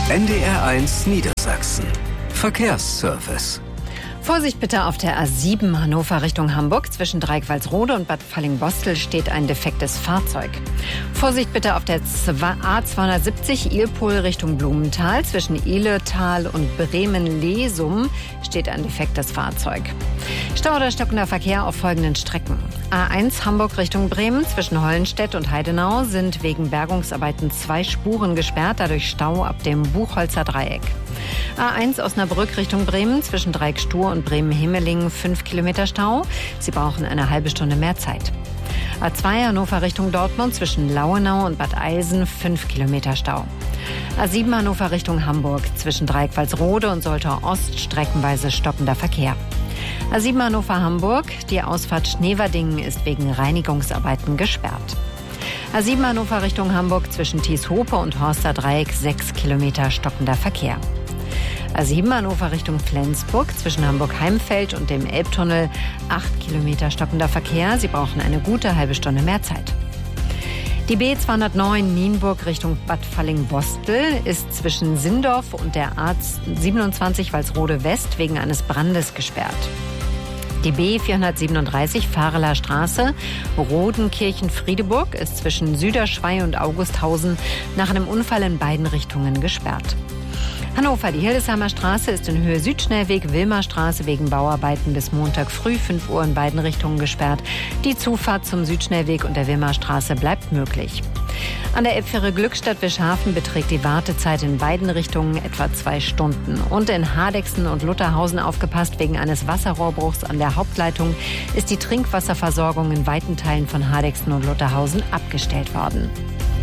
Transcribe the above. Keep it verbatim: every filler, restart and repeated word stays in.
N D R eins Niedersachsen. Verkehrsservice. Vorsicht bitte auf der A sieben Hannover Richtung Hamburg. Zwischen Dreieck-Walsrode und Bad Fallingbostel steht ein defektes Fahrzeug. Vorsicht bitte auf der A zweihundertsiebzig Ilpol Richtung Blumenthal. Zwischen Ihletal und Bremen-Lesum steht ein defektes Fahrzeug. Stau oder stockender Verkehr auf folgenden Strecken. A eins Hamburg Richtung Bremen. Zwischen Hollenstedt und Heidenau sind wegen Bergungsarbeiten zwei Spuren gesperrt, dadurch Stau ab dem Buchholzer Dreieck. A eins Osnabrück Richtung Bremen. Zwischen Dreieck-Stur und Bremen-Himmelingen fünf Kilometer Stau. Sie brauchen eine halbe Stunde mehr Zeit. A zwei Hannover Richtung Dortmund. Zwischen Lauenau und Bad Eilsen fünf Kilometer Stau. A sieben Hannover Richtung Hamburg. Zwischen Dreieck-Walsrode und Soltau Ost streckenweise stockender Verkehr. A sieben Hannover Hamburg. Die Ausfahrt Schneverdingen ist wegen Reinigungsarbeiten gesperrt. A sieben Hannover Richtung Hamburg. Zwischen Thieshope und Horster Dreieck sechs Kilometer stockender Verkehr. A sieben Hannover Richtung Flensburg. Zwischen Hamburg-Heimfeld und dem Elbtunnel acht Kilometer stockender Verkehr. Sie brauchen eine gute halbe Stunde mehr Zeit. Die B zweihundertneun Nienburg Richtung Bad Fallingbostel ist zwischen Sindorf und der A siebenundzwanzig Walsrode West wegen eines Brandes gesperrt. Die B vierhundertsiebenunddreißig Fahreler Straße Rodenkirchen-Friedeburg ist zwischen Süderschwei und Augusthausen nach einem Unfall in beiden Richtungen gesperrt. Hannover, die Hildesheimer Straße ist in Höhe Südschnellweg Wilmerstraße wegen Bauarbeiten bis Montag früh fünf Uhr in beiden Richtungen gesperrt. Die Zufahrt zum Südschnellweg und der Wilmerstraße bleibt möglich. An der Elbfähre Glückstadt-Wischhafen beträgt die Wartezeit in beiden Richtungen etwa zwei Stunden. Und in Hardegsten und Lutherhausen aufgepasst, wegen eines Wasserrohrbruchs an der Hauptleitung ist die Trinkwasserversorgung in weiten Teilen von Hardegsten und Lutherhausen abgestellt worden.